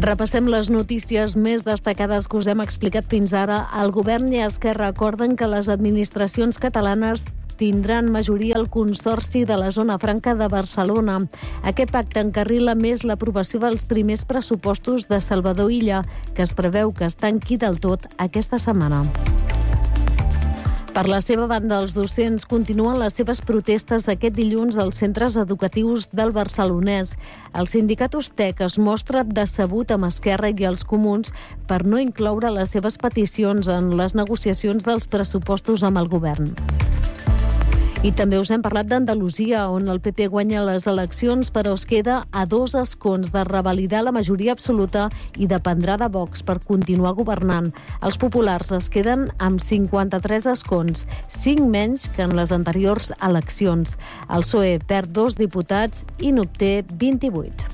Repassem les notícies més destacades que us hem explicat fins ara. El govern i Esquerra acorden que les administracions catalanes tindran majoria al Consorci de la Zona Franca de Barcelona. Aquest pacte encarrila més l'aprovació dels primers pressupostos de Salvador Illa, que es preveu que es tanqui del tot aquesta setmana. Per la seva banda, els docents continuen les seves protestes aquest dilluns als centres educatius del Barcelonès. El sindicat USTEC es mostra decebut amb Esquerra i els Comuns per no incloure les seves peticions en les negociacions dels pressupostos amb el govern. I també us hem parlat d'Andalusia, on el PP guanya les eleccions, però es queda a 2 escons de revalidar la majoria absoluta i dependrà de Vox per continuar governant. Els populars es queden amb 53 escons, 5 menys que en les anteriors eleccions. El PSOE perd 2 diputats i n'obté 28.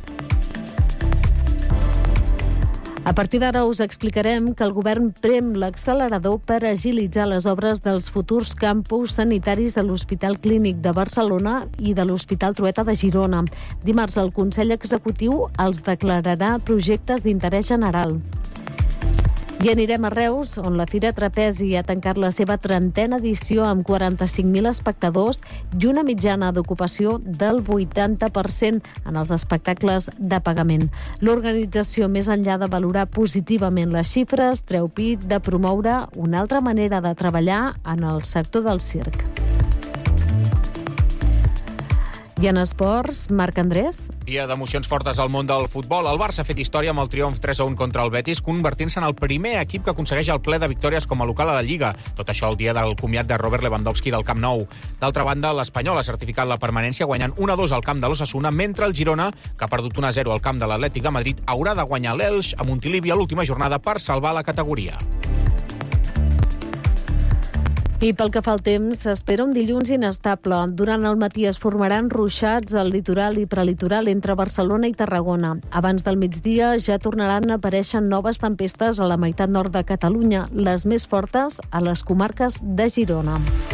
A partir d'ara us explicarem que el govern prem l'accelerador per agilitzar les obres dels futurs campus sanitaris de l'Hospital Clínic de Barcelona i de l'Hospital Trueta de Girona. Dimarts el Consell Executiu els declararà projectes d'interès general. I anirem a Reus, on la Fira Trapezi ha tancat la seva 30a edició amb 45.000 espectadors i una mitjana d'ocupació del 80% en els espectacles de pagament. L'organització, més enllà de valorar positivament les xifres, treu pit de promoure una altra manera de treballar en el sector del circ. I en esports, Marc Andrés. Dia d'emocions fortes al món del futbol. El Barça ha fet història amb el triomf 3-1 contra el Betis, convertint-se en el primer equip que aconsegueix el ple de victòries com a local a la Lliga. Tot això el dia del comiat de Robert Lewandowski del Camp Nou. D'altra banda, l'Espanyol ha certificat la permanència guanyant 1-2 al camp de l'Osasuna, mentre el Girona, que ha perdut 1-0 al camp de l'Atlètic de Madrid, haurà de guanyar l'Elx a Montilivi a l'última jornada per salvar la categoria. I pel que fa al temps, s'espera un dilluns inestable. Durant el matí es formaran ruixats al litoral i prelitoral entre Barcelona i Tarragona. Abans del migdia ja tornaran a aparèixer noves tempestes a la meitat nord de Catalunya, les més fortes a les comarques de Girona.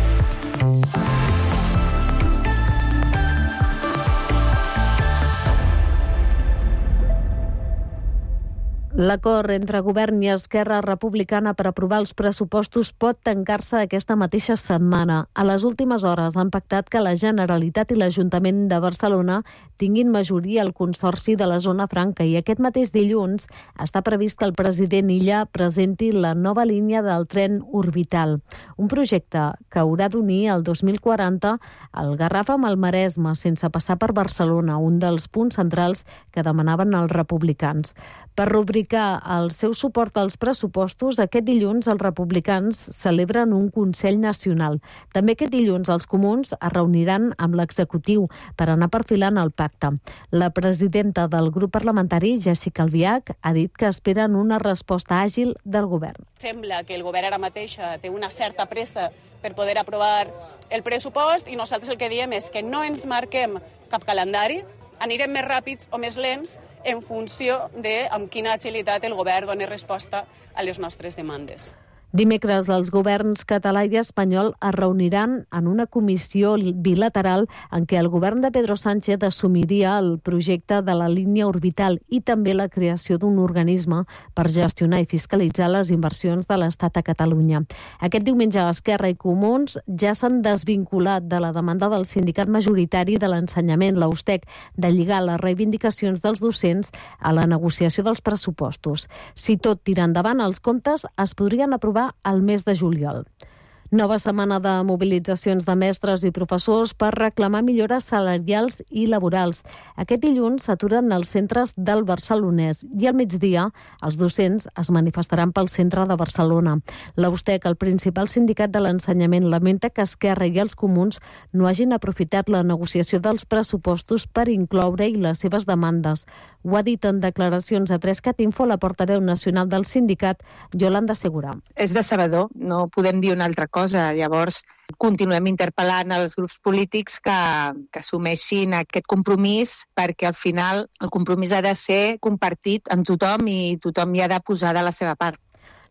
L'acord entre govern i Esquerra Republicana per aprovar els pressupostos pot tancar-se aquesta mateixa setmana. A les últimes hores han pactat que la Generalitat i l'Ajuntament de Barcelona tinguin majoria al Consorci de la Zona Franca i aquest mateix dilluns està previst que el president Illa presenti la nova línia del tren orbital, un projecte que haurà d'unir el 2040 el Garraf amb el Maresme sense passar per Barcelona, un dels punts centrals que demanaven els republicans. Per rubricar el seu suport als pressupostos, aquest dilluns els republicans celebren un Consell Nacional. També aquest dilluns els comuns es reuniran amb l'executiu per anar perfilant el pacte. La presidenta del grup parlamentari, Jéssica Albiach, ha dit que esperen una resposta àgil del govern. Sembla que el govern ara mateix té una certa pressa per poder aprovar el pressupost i nosaltres el que diem és que no ens marquem cap calendari, anirem més ràpids o més lents en funció de amb quina agilitat el govern doni resposta a les nostres demandes. Dimecres, els governs català i espanyol es reuniran en una comissió bilateral en què el govern de Pedro Sánchez assumiria el projecte de la línia orbital i també la creació d'un organisme per gestionar i fiscalitzar les inversions de l'Estat a Catalunya. Aquest diumenge, Esquerra i Comuns ja s'han desvinculat de la demanda del sindicat majoritari de l'ensenyament, la USTEC, de lligar les reivindicacions dels docents a la negociació dels pressupostos. Si tot tira endavant, els comptes es podrien aprovar al mes de juliol. Nova setmana de mobilitzacions de mestres i professors per reclamar millores salarials i laborals. Aquest dilluns s'aturen els centres del Barcelonès i al migdia els docents es manifestaran pel centre de Barcelona. La USTEC, el principal sindicat de l'ensenyament, lamenta que Esquerra i els comuns no hagin aprofitat la negociació dels pressupostos per incloure-hi les seves demandes. Ho ha dit en declaracions a 3cat Info la portaveu nacional del sindicat, Yolanda Segura. És decebedor, no podem dir una altra cosa. Llavors, continuem interpel·lant els grups polítics que assumeixin aquest compromís, perquè al final el compromís ha de ser compartit amb tothom i tothom hi ha de posar de la seva part.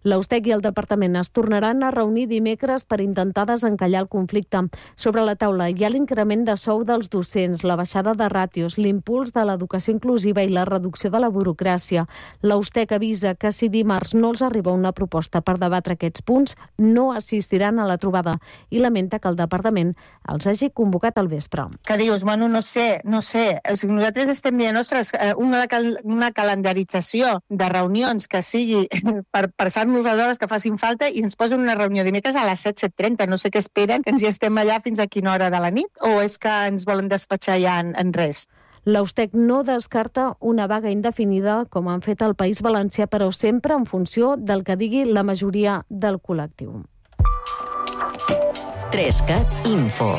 L'Austec i el departament es tornaran a reunir dimecres per intentar desencallar el conflicte. Sobre la taula hi ha l'increment de sou dels docents, la baixada de ràtios, l'impuls de l'educació inclusiva i la reducció de la burocràcia. L'Austec avisa que si dimarts no els arriba una proposta per debatre aquests punts, no assistiran a la trobada i lamenta que el departament els hagi convocat al vespre. Que dius, bueno, no sé. O sigui, nosaltres estem dient, ostres, una calendarització de reunions que sigui per passar-nos les hores que facin falta i ens posen una reunió dimecres a les 7:30. No sé què esperen, que ens hi estem allà fins a quina hora de la nit, o és que ens volen despatxar ja en res? L'Austec no descarta una vaga indefinida, com han fet al País Valencià, però sempre en funció del que digui la majoria del col·lectiu. 3CAT Info.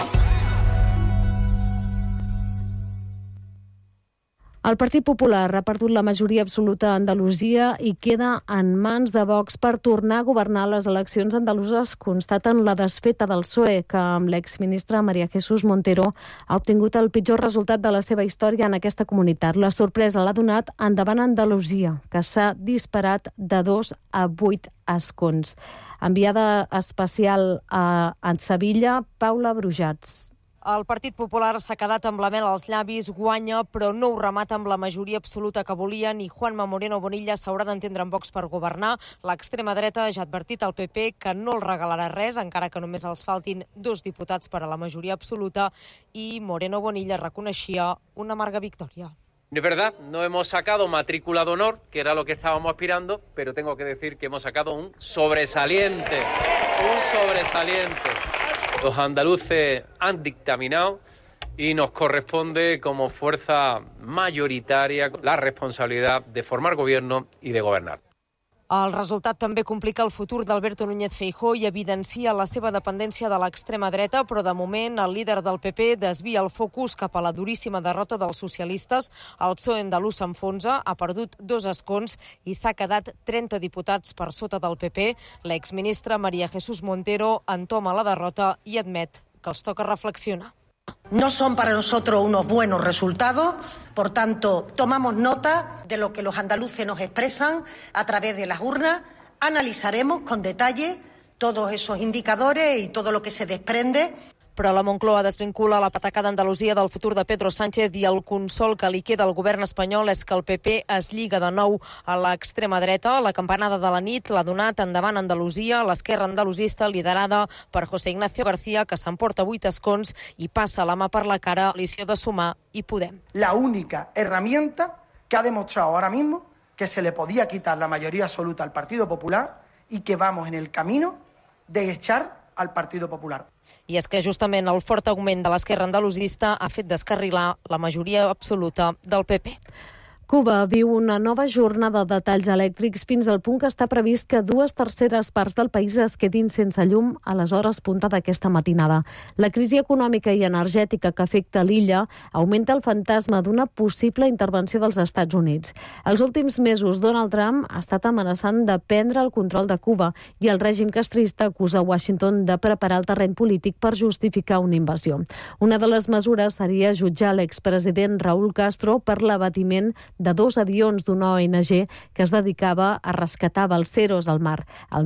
El Partit Popular ha perdut la majoria absoluta a Andalusia i queda en mans de Vox per tornar a governar les eleccions andaluses. Constaten la desfeta del PSOE, que amb l'exministre María Jesús Montero ha obtingut el pitjor resultat de la seva història en aquesta comunitat. La sorpresa l'ha donat endavant Andalusia, que s'ha disparat de 2 a 8 escons. Enviada especial a Sevilla, Paula Brujats. El Partit Popular s'ha quedat amb la mel als llavis, guanya, però no ho remata amb la majoria absoluta que volia. Ni Juanma Moreno Bonilla s'haurà d'entendre amb Vox per governar. L'extrema dreta ja ha advertit al PP que no el regalarà res, encara que només els faltin 2 diputats per a la majoria absoluta, i Moreno Bonilla reconeixia una amarga victòria. Es verdad, no hemos sacado matrícula de honor, que era lo que estábamos aspirando, pero tengo que decir que hemos sacado un sobresaliente. Los andaluces han dictaminado y nos corresponde como fuerza mayoritaria la responsabilidad de formar gobierno y de gobernar. El resultat també complica el futur d'Alberto Núñez Feijóo i evidencia la seva dependència de l'extrema dreta, però de moment el líder del PP desvia el focus cap a la duríssima derrota dels socialistes. El PSOE andalús s'enfonsa, ha perdut 2 escons i s'ha quedat 30 diputats per sota del PP. L'exministre María Jesús Montero entoma la derrota i admet que els toca reflexionar. No son para nosotros unos buenos resultados, por tanto, tomamos nota de lo que los andaluces nos expresan a través de las urnas, analizaremos con detalle todos esos indicadores y todo lo que se desprende. Però la Moncloa desvincula la pataca d'Andalusia del futur de Pedro Sánchez i el consol que li queda al govern espanyol és que el PP es lliga de nou a l'extrema dreta. La campanada de la nit l'ha donat endavant Andalusia, l'esquerra andalusista liderada per José Ignacio García, que s'emporta 8 escons i passa la mà per la cara a l'Coalició de Sumar i Podem. La única herramienta que ha demostrado ahora mismo que se le podía quitar la mayoría absoluta al Partido Popular y que vamos en el camino de echar al Partido Popular. I és que justament el fort augment de l'esquerra andalusista ha fet descarrilar la majoria absoluta del PP. Cuba viu una nova jornada de talls elèctrics fins al punt que està previst que 2/3 parts del país es quedin sense llum a les hores punta d'aquesta matinada. La crisi econòmica i energètica que afecta l'illa augmenta el fantasma d'una possible intervenció dels Estats Units. Els últims mesos, Donald Trump ha estat amenaçant de prendre el control de Cuba i el règim castrista acusa Washington de preparar el terreny polític per justificar una invasió. Una de les mesures seria jutjar l'expresident Raúl Castro per l'abatiment de 2 avions d'una ONG que es dedicava a rescatar balseros al mar el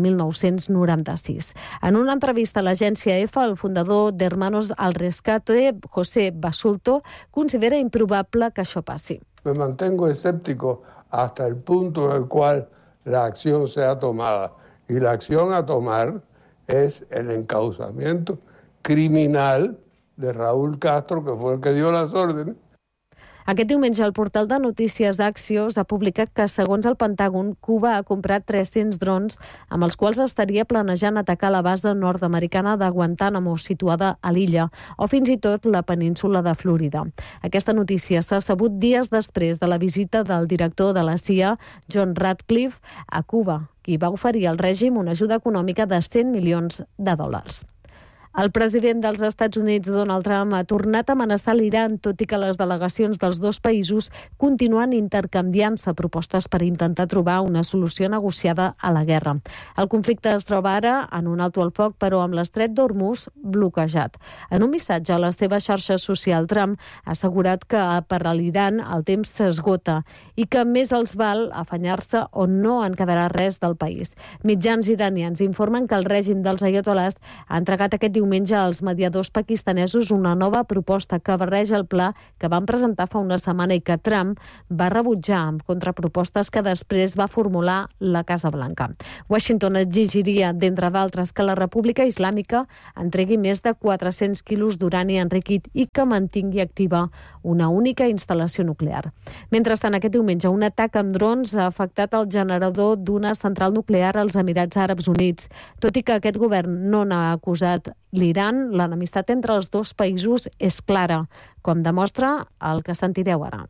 1996. En una entrevista a l'agència EFA, el fundador d'Hermanos al Rescate, José Basulto, considera improbable que això passi. Me mantengo escéptico hasta el punto en el cual la acción sea tomada. Y la acción a tomar es el encauzamiento criminal de Raúl Castro, que fue el que dio las órdenes. Aquest diumenge el portal de notícies Axios ha publicat que, segons el Pentàgon, Cuba ha comprat 300 drons amb els quals estaria planejant atacar la base nord-americana de Guantánamo, situada a l'illa, o fins i tot la península de Florida. Aquesta notícia s'ha sabut dies després de la visita del director de la CIA, John Ratcliffe, a Cuba, qui va oferir al règim una ajuda econòmica de $100 milions. El president dels Estats Units, Donald Trump, ha tornat a amenaçar l'Iran, tot i que les delegacions dels dos països continuen intercanviant-se propostes per intentar trobar una solució negociada a la guerra. El conflicte es troba ara en un alto al foc, però amb l'estret d'Hormuz bloquejat. En un missatge a la seva xarxa social, Trump ha assegurat que per a l'Iran el temps s'esgota i que més els val afanyar-se o no en quedarà res del país. Mitjans iranians informen que el règim dels aiatolars ha entregat aquest diumenge als mediadors pakistanesos una nova proposta que barreja el pla que van presentar fa una setmana i que Trump va rebutjar amb contrapropostes que després va formular la Casa Blanca. Washington exigiria, d'entre d'altres, que la República Islàmica entregui més de 400 quilos d'urani enriquit i que mantingui activa una única instal·lació nuclear. Mentrestant, aquest diumenge, un atac amb drons ha afectat el generador d'una central nuclear als Emirats Àrabs Units. Tot i que aquest govern no n'ha acusat l'Iran, l'enemistat entre els dos països és clara, com demostra el que sentireu ara.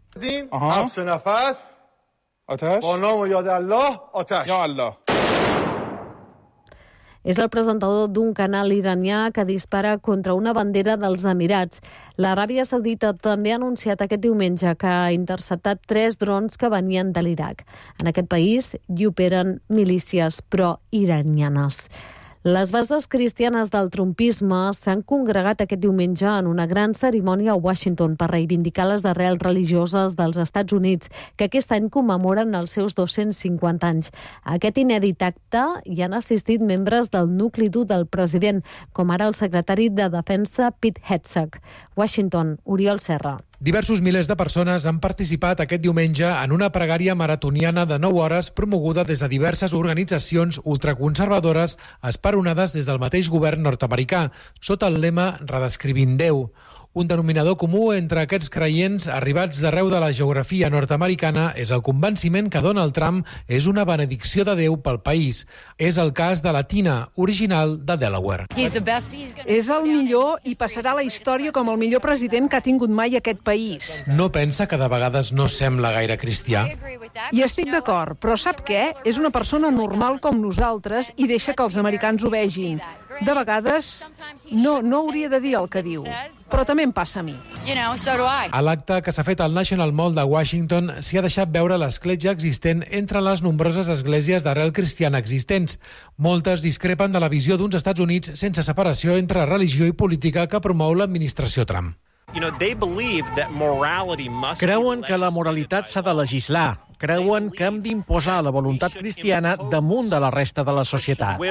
És el presentador d'un canal iranià que dispara contra una bandera dels Emirats. L'Aràbia Saudita també ha anunciat aquest diumenge que ha interceptat 3 drons que venien de l'Iraq. En aquest país hi operen milícies pro-iranianes. Les bases cristianes del trumpisme s'han congregat aquest diumenge en una gran cerimònia a Washington per reivindicar les arrels religioses dels Estats Units, que aquest any commemoren els seus 250 anys. A aquest inèdit acte hi han assistit membres del nucli dur del president, com ara el secretari de Defensa Pete Hegseth. Washington, Oriol Serra. Diversos milers de persones han participat aquest diumenge en una pregària maratoniana de 9 hores promoguda des de diverses organitzacions ultraconservadores esperonades des del mateix govern nord-americà, sota el lema Redescrivint Déu. Un denominador comú entre aquests creients arribats d'arreu de la geografia nord-americana és el convenciment que Donald Trump és una benedicció de Déu pel país. És el cas de la Tina, original de Delaware. És el millor i passarà a la història com el millor president que ha tingut mai aquest país. No pensa que de vegades no sembla gaire cristià? I estic d'acord, però sap què? És una persona normal com nosaltres i deixa que els americans ho vegin. De vegades no hauria de dir el que diu, però també em passa a mi. A l'acte que s'ha fet al National Mall de Washington s'hi ha deixat veure l'escletxa existent entre les nombroses esglésies d'arrel cristiana existents. Moltes discrepen de la visió d'uns Estats Units sense separació entre religió i política que promou l'administració Trump. Creuen que la moralitat s'ha de legislar. Creuen que hem d'imposar la voluntat cristiana damunt de la resta de la societat.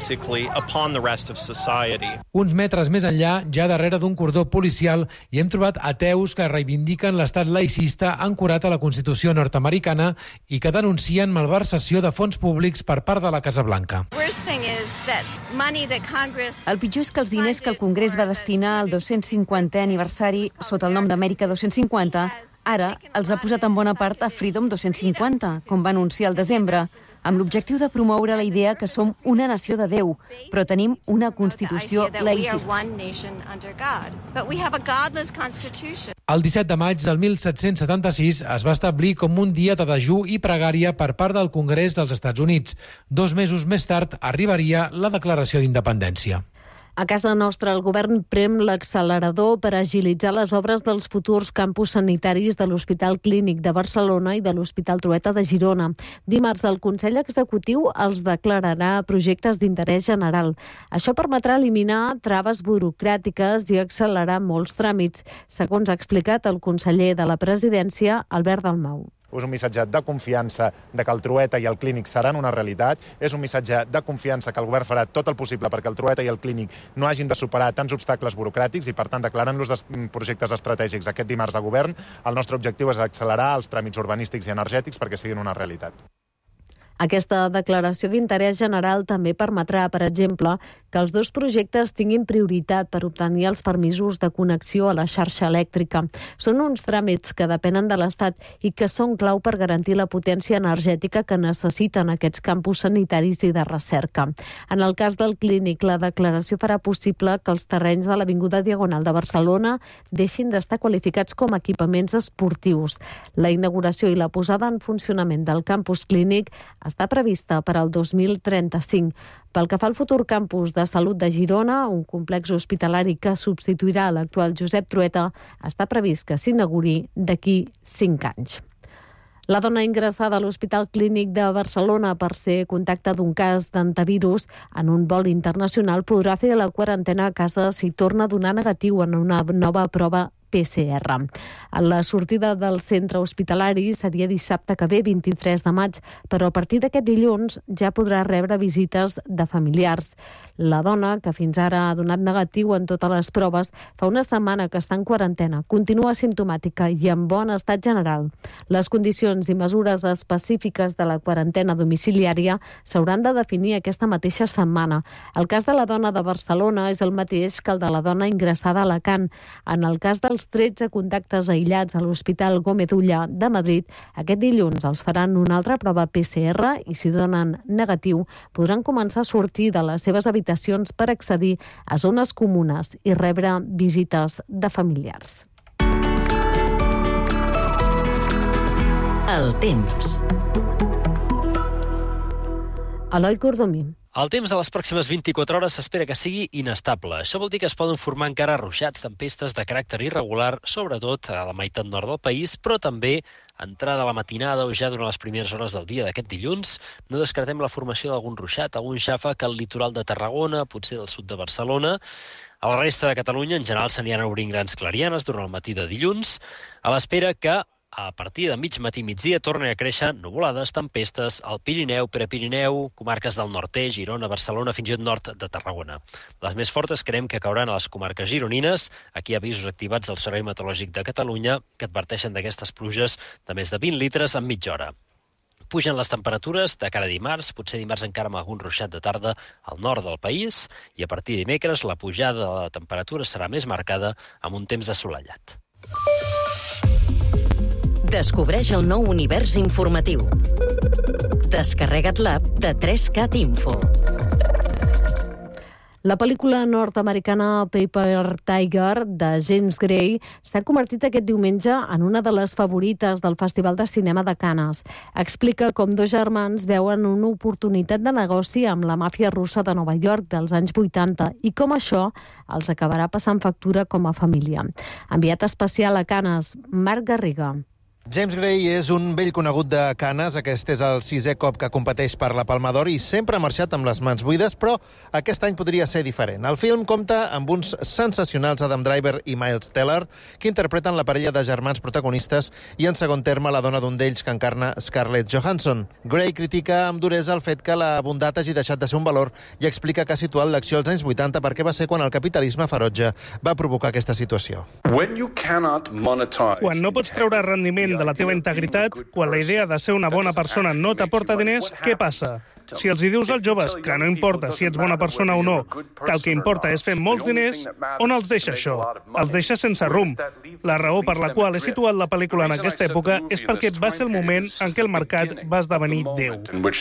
Uns metres més enllà, ja darrere d'un cordó policial, hi hem trobat ateus que reivindiquen l'estat laicista ancorat a la Constitució nord-americana i que denuncien malversació de fons públics per part de la Casa Blanca. El pitjor és que els diners que el Congrés va destinar al 250è aniversari sota el nom d'Amèrica 250 ara els ha posat en bona part a Freedom 250, com va anunciar al desembre, amb l'objectiu de promoure la idea que som una nació de Déu, però tenim una Constitució laïcista. El 17 de maig del 1776 es va establir com un dia de dejú i pregària per part del Congrés dels Estats Units. 2 mesos més tard arribaria la Declaració d'Independència. A casa nostra, el govern prem l'accelerador per agilitzar les obres dels futurs campus sanitaris de l'Hospital Clínic de Barcelona i de l'Hospital Trueta de Girona. Dimarts, el Consell Executiu els declararà projectes d'interès general. Això permetrà eliminar traves burocràtiques i accelerar molts tràmits, segons ha explicat el conseller de la Presidència, Albert Dalmau. És un missatge de confiança de que el Trueta i el Clínic seran una realitat. És un missatge de confiança que el govern farà tot el possible perquè el Trueta i el Clínic no hagin de superar tants obstacles burocràtics i, per tant, declarant-los projectes estratègics aquest dimarts de govern. El nostre objectiu és accelerar els tràmits urbanístics i energètics perquè siguin una realitat. Aquesta declaració d'interès general també permetrà, per exemple, que els 2 projectes tinguin prioritat per obtenir els permisos de connexió a la xarxa elèctrica. Són uns tràmits que depenen de l'Estat i que són clau per garantir la potència energètica que necessiten aquests campus sanitaris i de recerca. En el cas del Clínic, la declaració farà possible que els terrenys de l'Avinguda Diagonal de Barcelona deixin d'estar qualificats com a equipaments esportius. La inauguració i la posada en funcionament del campus Clínic està prevista per al 2035. Pel que fa al futur campus de salut de Girona, un complex hospitalari que substituirà l'actual Josep Trueta, està previst que s'inauguri d'aquí 5 anys. La dona ingressada a l'Hospital Clínic de Barcelona per ser contacte d'un cas d'antivirus en un vol internacional podrà fer la quarantena a casa si torna a donar negatiu en una nova prova PCR. La sortida del centre hospitalari seria dissabte que ve, 23 de maig, però a partir d'aquest dilluns ja podrà rebre visites de familiars. La dona, que fins ara ha donat negatiu en totes les proves, fa una setmana que està en quarantena, continua asimptomàtica i en bon estat general. Les condicions i mesures específiques de la quarantena domiciliària s'hauran de definir aquesta mateixa setmana. El cas de la dona de Barcelona és el mateix que el de la dona ingressada a Alacant. En el cas dels 13 contactes aïllats a l'Hospital Gómez Ulla de Madrid, aquest dilluns els faran una altra prova PCR i si donen negatiu podran començar a sortir de les seves habitacions per accedir a zones comunes i rebre visites de familiars. El temps. Eloi Cordomí. El temps de les pròximes 24 hores s'espera que sigui inestable. Això vol dir que es poden formar encara ruixats, tempestes de caràcter irregular, sobretot a la meitat nord del país, però també entrada a la matinada o ja durant les primeres hores del dia d'aquest dilluns. No descartem la formació d'algun ruixat, algun xàfec al litoral de Tarragona, potser del sud de Barcelona. A la resta de Catalunya, en general, s'aniran obrint grans clarianes durant el matí de dilluns, a l'espera que a partir de mig matí migdia tornen a créixer nuvolades, tempestes al Pirineu, Prepirineu, comarques del nord-est, Girona, Barcelona, fins i tot nord de Tarragona. Les més fortes creiem que cauran a les comarques gironines. Aquí hi ha avisos activats del Servei Meteorològic de Catalunya que adverteixen d'aquestes pluges de més de 20 litres en mitja hora. Pugen les temperatures de cara a dimarts, potser dimarts encara amb algun ruixat de tarda al nord del país, i a partir de dimecres la pujada de la temperatura serà més marcada amb un temps assolellat. Descobreix el nou univers informatiu. Descarrega't l'app de 3Cat Info. La pel·lícula nord-americana Paper Tiger de James Gray s'ha convertit aquest diumenge en una de les favorites del Festival de Cinema de Canes. Explica com dos germans veuen una oportunitat de negoci amb la màfia russa de Nova York dels anys 80 i com això els acabarà passant factura com a família. Enviat especial a Canes, Marc Garriga. James Gray és un vell conegut de Canes. Aquest és el 6è cop que competeix per la Palma d'Or i sempre ha marxat amb les mans buides, però aquest any podria ser diferent. El film compta amb uns sensacionals Adam Driver i Miles Teller, que interpreten la parella de germans protagonistes i, en segon terme, la dona d'un d'ells que encarna Scarlett Johansson. Gray critica amb duresa el fet que la bondat hagi deixat de ser un valor i explica que ha situat l'acció als anys 80 perquè va ser quan el capitalisme ferotge va provocar aquesta situació. Quan no pots treure rendiment de la teva integritat, quan la idea de ser una bona persona no t'aporta diners, què passa? Si els hi dius als joves que no importa si ets bona persona o no, que el que importa és fer molts diners, on els deixa això? Els deixa sense rumb. La raó per la qual he situat la pel·lícula en aquesta època és perquè va ser el moment en què el mercat va esdevenir Déu.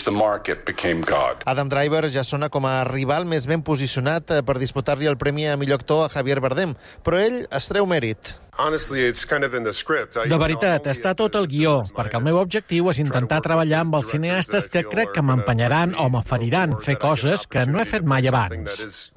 Adam Driver ja sona com a rival més ben posicionat per disputar-li el premi a millor actor a Javier Bardem, però ell es treu mèrit. De veritat, està tot el guió, perquè el meu objectiu és intentar treballar amb els cineastes que crec que m'empenyaran o m'aferiran fer coses que no he fet mai abans.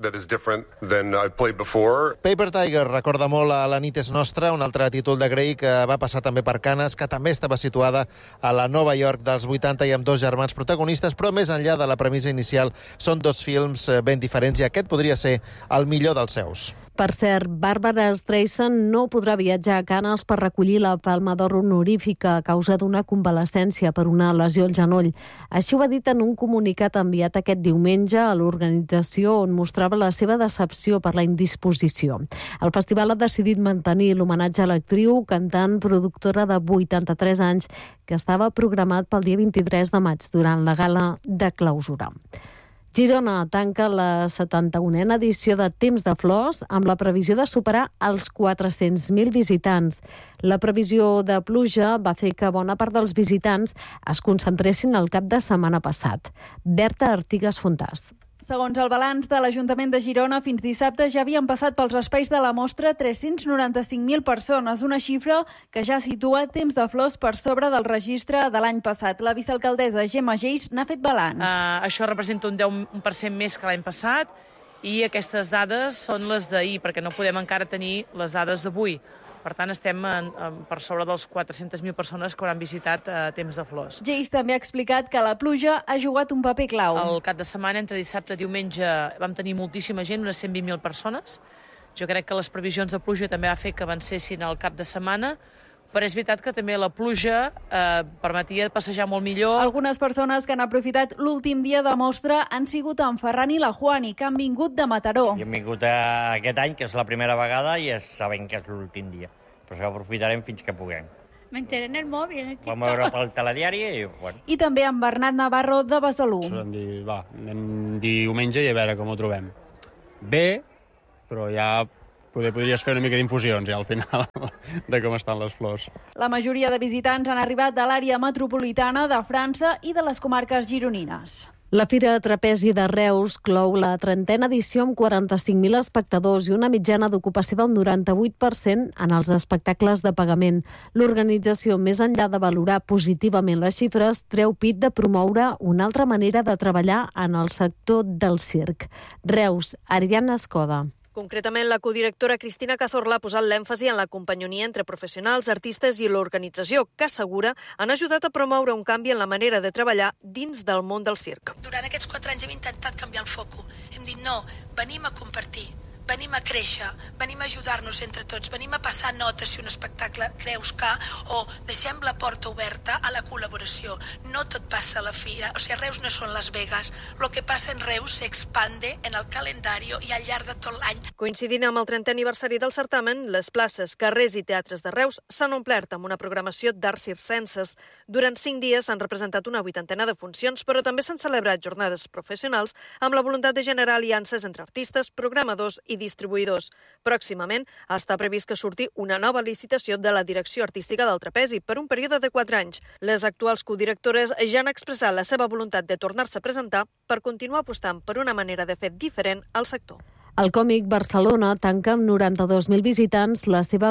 Paper Tiger recorda molt a La nit és nostra, un altre títol de Gray que va passar també per Canes, que també estava situada a la Nova York dels 80 i amb dos germans protagonistes, però més enllà de la premissa inicial són dos films ben diferents i aquest podria ser el millor dels seus. Per cert, Barbara Streisand no podrà viatjar a Canes per recollir la Palma d'Or honorífica a causa d'una convalescència per una lesió al genoll. Així ho ha dit en un comunicat enviat aquest diumenge a l'organització on mostrava la seva decepció per la indisposició. El festival ha decidit mantenir l'homenatge a l'actriu, cantant, productora de 83 anys, que estava programat pel dia 23 de maig durant la gala de clausura. Girona tanca la 71a edició de Temps de Flors amb la previsió de superar els 400.000 visitants. La previsió de pluja va fer que bona part dels visitants es concentressin el cap de setmana passat. Berta Artigas Fontàs. Segons el balanç de l'Ajuntament de Girona, fins dissabte ja havien passat pels espais de la mostra 395.000 persones, una xifra que ja situa Temps de Flors per sobre del registre de l'any passat. La vicealcaldessa Gemma Geix n'ha fet balanç. Això representa un 10% més que l'any passat i aquestes dades són les d'ahir, perquè no podem encara tenir les dades d'avui. Per tant, estem per sobre dels 400.000 persones que hauran visitat Temps de Flors. Geix també ha explicat que la pluja ha jugat un paper clau. El cap de setmana, entre dissabte i diumenge, vam tenir moltíssima gent, unes 120.000 persones. Jo crec que les previsions de pluja també va fer que avancessin al cap de setmana, però és veritat que també la pluja permetia passejar molt millor. Algunes persones que han aprofitat l'últim dia de mostra han sigut en Ferran i la Juani, que han vingut de Mataró. Jo hem vingut aquest any, que és la primera vegada, i sabem que és l'últim dia. Però això aprofitarem fins que puguem. M'enteré en el mòbil, en el TikTok. Vam veure pel telediari i, bueno. I també en Bernat Navarro de Besalú. Vam dir, anem diumenge i a veure com ho trobem. Bé, però ja podries fer una mica d'infusions ja al final de com estan les flors. La majoria de visitants han arribat de l'àrea metropolitana de França i de les comarques gironines. La Fira Trapezi de Reus clou la 30a edició amb 45.000 espectadors i una mitjana d'ocupació del 98% en els espectacles de pagament. L'organització, més enllà de valorar positivament les xifres, treu pit de promoure una altra manera de treballar en el sector del circ. Reus, Ariadna Escoda. Concretament, la codirectora Cristina Cazorla ha posat l'èmfasi en la companyonia entre professionals, artistes i l'organització, que assegura han ajudat a promoure un canvi en la manera de treballar dins del món del circ. Durant aquests 4 anys hem intentat canviar el foco. Hem dit no, venim a compartir, venim a créixer, venim a ajudar-nos entre tots, venim a passar notes si un espectacle creus que, o deixem la porta oberta a la col·laboració. No tot passa a la fira, o sigui, Reus no són Las Vegas. Lo que passa en Reus s'expande en el calendari i al llarg de tot l'any. Coincidint amb el 30è aniversari del certamen, les places, carrers i teatres de Reus s'han omplert amb una programació d'arts circenses. Durant 5 dies s'han representat una 80ena de funcions, però també s'han celebrat jornades professionals amb la voluntat de generar aliances entre artistes, programadors i distribuïdors. Pròximament està previst que surti una nova licitació de la direcció artística del Trapezi per un període de 4 anys. Les actuals codirectores ja han expressat la seva voluntat de tornar-se a presentar per continuar apostant per una manera de fer diferent al sector. El Còmic Barcelona tanca amb 92.000 visitants la seva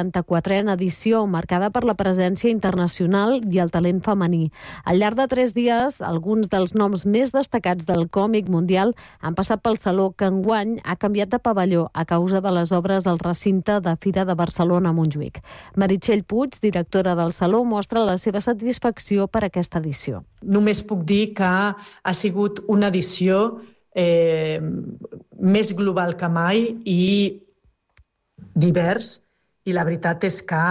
44a edició, marcada per la presència internacional i el talent femení. Al llarg de 3 dies, alguns dels noms més destacats del còmic mundial han passat pel Saló, que enguany ha canviat de pavelló a causa de les obres al recinte de Fira de Barcelona a Montjuïc. Meritxell Puig, directora del Saló, mostra la seva satisfacció per aquesta edició. Només puc dir que ha sigut una edició més global que mai i divers, i la veritat és que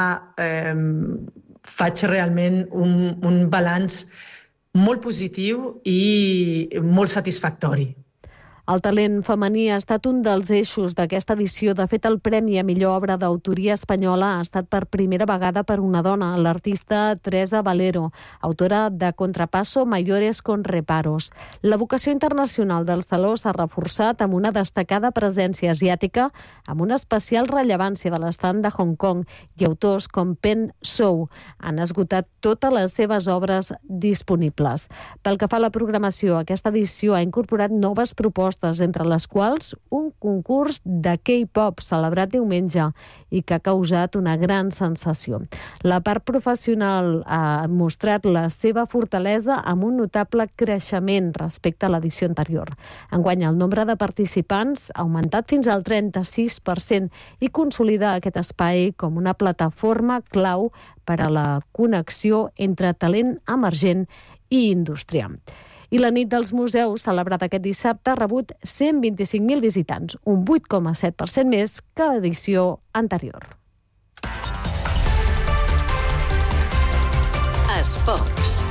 faig realment un balanç molt positiu i molt satisfactori. El talent femení ha estat un dels eixos d'aquesta edició. De fet, el Premi a millor obra d'autoria espanyola ha estat per primera vegada per una dona, l'artista Teresa Valero, autora de Contrapasso Mayores con Reparos. La vocació internacional del Saló s'ha reforçat amb una destacada presència asiàtica, amb una especial rellevància de l'estand de Hong Kong, i autors com Pen Zhou han esgotat totes les seves obres disponibles. Pel que fa a la programació, aquesta edició ha incorporat noves propostes, entre les quals un concurs de K-pop celebrat diumenge i que ha causat una gran sensació. La part professional ha mostrat la seva fortalesa amb un notable creixement respecte a l'edició anterior. Enguany, el nombre de participants ha augmentat fins al 36% i consolida aquest espai com una plataforma clau per a la connexió entre talent emergent i indústria. I la nit dels museus, celebrada aquest dissabte, ha rebut 125.000 visitants, un 8,7% més que l'edició anterior. Esports.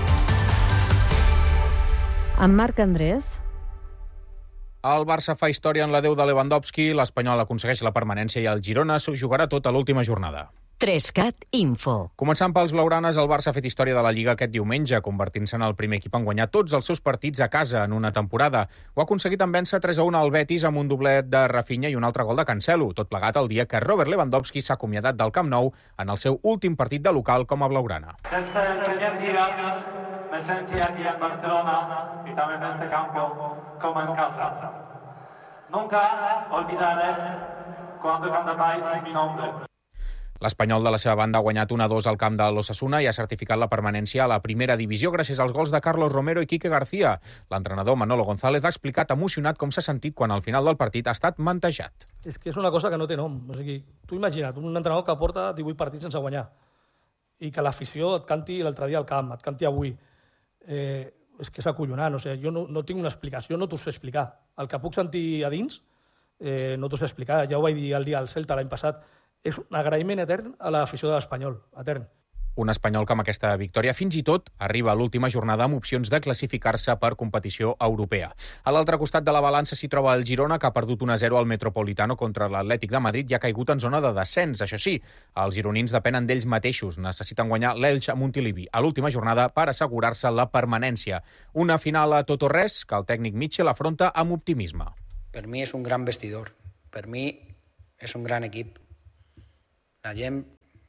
Amb Marc Andrés. El Barça fa història en l'adeu de Lewandowski, l'Espanyol aconsegueix la permanència i el Girona s'ho jugarà tot a l'última jornada. 3CAT Info. Començant pels blaugranes, el Barça ha fet història de la Lliga aquest diumenge, convertint-se en el primer equip en guanyar tots els seus partits a casa en una temporada. Ho ha aconseguit en vèncer 3-1 al Betis amb un doblet de Rafinha i un altre gol de Cancelo, tot plegat el dia que Robert Lewandowski s'ha acomiadat del Camp Nou en el seu últim partit de local com a blaugrana. Ja està, me sentí aquí en Barcelona y también en este campo como en casa. Nunca olvidaré cuando cantabais mi nombre. L'Espanyol, de la seva banda, ha guanyat 1-2 al camp de l'Osasuna i ha certificat la permanència a la primera divisió gràcies als gols de Carlos Romero i Quique García. L'entrenador Manolo González ha explicat emocionat com s'ha sentit quan al final del partit ha estat mantejat. És que és una cosa que no té nom. O sigui, tu imagina't, un entrenador que porta 18 partits sense guanyar i que l'afició et canti l'altre dia al camp, et canti avui. És que és acollonant. O sigui, jo no tinc una explicació, no t'ho sé explicar. El que puc sentir a dins no t'ho sé explicar. Ja ho vaig dir el dia al Celta l'any passat. És un agraïment etern a l'afició de l'Espanyol, etern. Un Espanyol que amb aquesta victòria fins i tot arriba a l'última jornada amb opcions de classificar-se per competició europea. A l'altre costat de la balança s'hi troba el Girona, que ha perdut 1-0 al Metropolitano contra l'Atlètic de Madrid i ha caigut en zona de descens. Això sí, els gironins depenen d'ells mateixos. Necessiten guanyar l'Elx a Montilivi a l'última jornada per assegurar-se la permanència. Una final a tot o res que el tècnic Mitchell afronta amb optimisme. Per mi és un gran vestidor. Per mi és un gran equip. La gent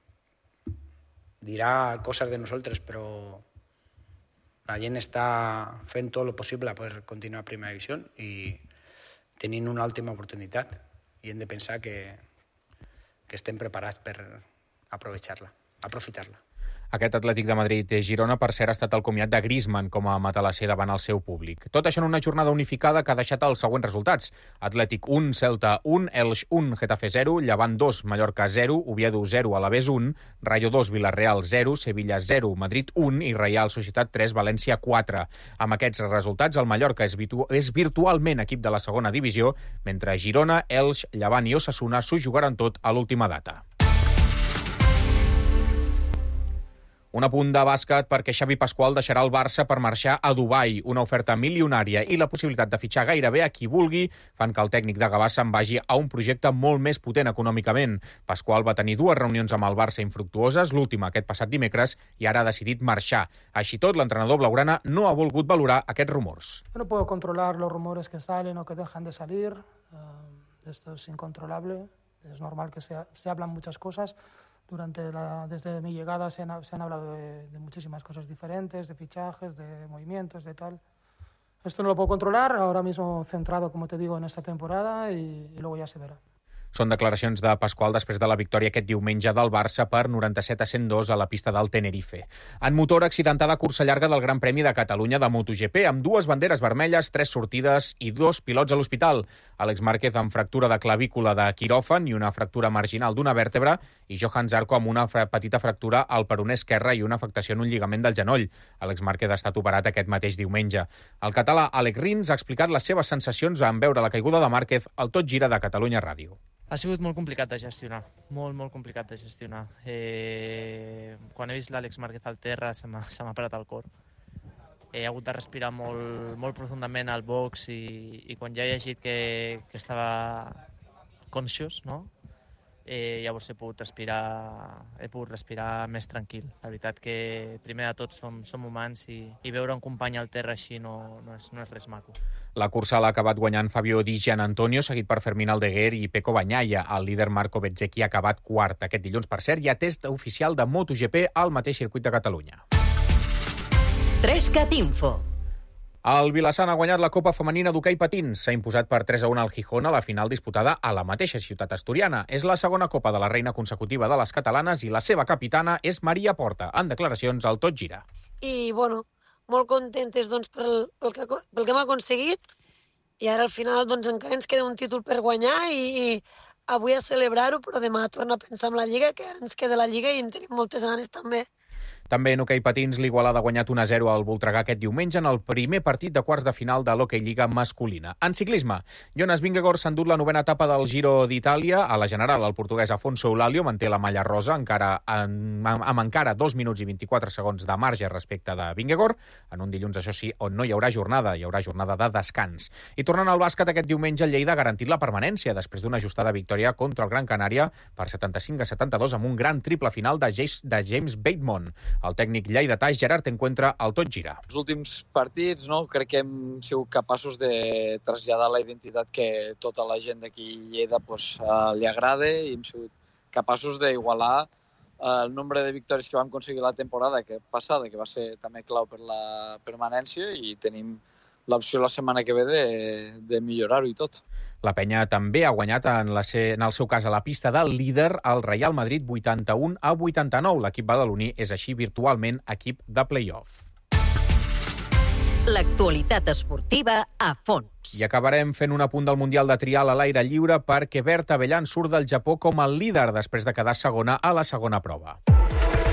dirà coses de nosaltres, però la gent està fent tot el possible per continuar a primera divisió i tenint una última oportunitat. I hem de pensar que estem preparats per aprofitar-la. Aquest Atlètic de Madrid-Girona, per cert, ha estat el comiat de Griezmann com a matalasser davant el seu públic. Tot això en una jornada unificada que ha deixat els següents resultats. Atlètic 1, Celta 1, Elx 1, Getafe 0, Llevant 2, Mallorca 0, Oviedo 0, Alavés 1, Rayo 2, Villarreal 0, Sevilla 0, Madrid 1 i Reial Societat 3, València 4. Amb aquests resultats, el Mallorca és virtualment equip de la segona divisió, mentre Girona, Elx, Llevant i Osasuna s'ho jugaran tot a l'última data. Un apunt de bàsquet perquè Xavi Pasqual deixarà el Barça per marxar a Dubai. Una oferta milionària i la possibilitat de fitxar gairebé a qui vulgui fan que el tècnic de Gavà se'n vagi a un projecte molt més potent econòmicament. Pasqual va tenir 2 reunions amb el Barça infructuoses, l'última aquest passat dimecres, i ara ha decidit marxar. Així tot, l'entrenador blaugrana no ha volgut valorar aquests rumors. No puedo controlar los rumores que salen o que dejan de salir. Esto es incontrolable. Es normal que se hablan muchas cosas. Desde mi llegada se han hablado de muchísimas cosas diferentes, de fichajes, de movimientos, de tal. Esto no lo puedo controlar, ahora mismo centrado, como te digo, en esta temporada y luego ya se verá. Són declaracions de Pasqual després de la victòria aquest diumenge del Barça per 97-102 a la pista del Tenerife. En motor, accidentada cursa llarga del Gran Premi de Catalunya de MotoGP, amb 2 banderes vermelles, 3 sortides i 2 pilots a l'hospital. Àlex Márquez amb fractura de clavícula de quiròfan i una fractura marginal d'una vèrtebra, i Johan Zarco amb una petita fractura al peroné esquerre i una afectació en un lligament del genoll. Àlex Márquez ha estat operat aquest mateix diumenge. El català Àlex Rins ha explicat les seves sensacions en veure la caiguda de Márquez al Tot Gira de Catalunya Ràdio. Ha sigut molt complicat de gestionar, molt complicat de gestionar. Quan he vist l'Àlex Márquez al terra se m'ha parat el cor. He hagut de respirar molt profundament al box i quan ja he llegit que estava conscious, no? Llavors he pogut respirar més tranquil. La veritat que primer de tot som humans i veure un company al terra així no és res maco. La cursa l'ha acabat guanyant Fabio Di Gianantonio, seguit per Fermín Aldeguer i Pecco Bagnaia. El líder Marco Bezzecchi ha acabat quart. Aquest dilluns, per cert, hi ha test oficial de MotoGP al mateix circuit de Catalunya. 3CAT Info. El Vilassant ha guanyat la Copa Femenina d'Hoquei Patins. S'ha imposat per 3-1 al Gijón a la final disputada a la mateixa ciutat asturiana. És la segona Copa de la Reina consecutiva de les catalanes i la seva capitana és Maria Porta, en declaracions al Tot Gira. I, molt contentes pel que hem aconseguit i ara al final encara ens queda un títol per guanyar i avui a celebrar-ho, però demà tornar a pensar en la Lliga, que ara ens queda la Lliga i en tenim moltes ganes també. També en hoquei patins, l'Igualada ha guanyat 1-0 al Voltregà aquest diumenge en el primer partit de quarts de final de l'Hoquei Lliga masculina. En ciclisme, Jonas Vingegaard s'ha endut la 9a etapa del Giro d'Itàlia. A la general, el portuguès Afonso Eulàlio manté la malla rosa amb encara 2 minuts i 24 segons de marge respecte de Vingegaard, en un dilluns, això sí, on no hi haurà jornada de descans. I tornant al bàsquet, aquest diumenge el Lleida ha garantit la permanència després d'una ajustada victòria contra el Gran Canària per 75-72 amb un gran triple final de James Bateman. El tècnic lleidatà Gerard Encuentra al Tot Gira. Els últims partits, crec que hem sigut capaços de traslladar la identitat que tota la gent d'aquí Lleida li agrada i hem sigut capaços d'igualar el nombre de victòries que vam aconseguir la temporada passada, que va ser també clau per la permanència, i tenim l'opció la setmana que ve de millorar-ho i tot. La penya també ha guanyat, en el seu cas, a la pista del líder, el Real Madrid 81-89. L'equip badaloní és així virtualment equip de play-off. L'actualitat esportiva a fons. I acabarem fent un apunt del Mundial de Trial a l'aire lliure perquè Berta Bellan surt del Japó com el líder després de quedar segona a la segona prova.